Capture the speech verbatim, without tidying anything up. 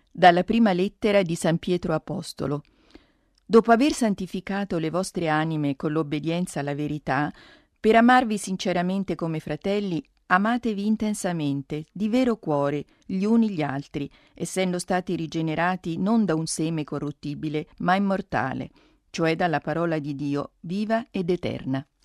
Dalla prima lettera di San Pietro Apostolo. Dopo aver santificato le vostre anime con l'obbedienza alla verità, per amarvi sinceramente come fratelli, amatevi intensamente, di vero cuore, gli uni gli altri, essendo stati rigenerati non da un seme corruttibile, ma immortale, cioè dalla parola di Dio, viva ed eterna.